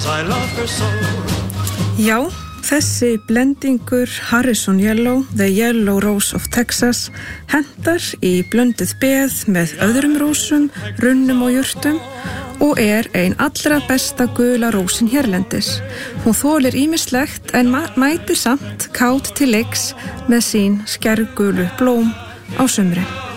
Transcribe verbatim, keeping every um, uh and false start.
Já, þessi blendingur Harrison Yellow, The Yellow Rose of Texas, hentar í blönduð beð með öðrum rósum, runnum og jurtum og er ein allra besta gula rósin hérlendis. Hún þolir ýmislegt en mætir samt kát til leiks með sín skærgulu blóm á sumrin.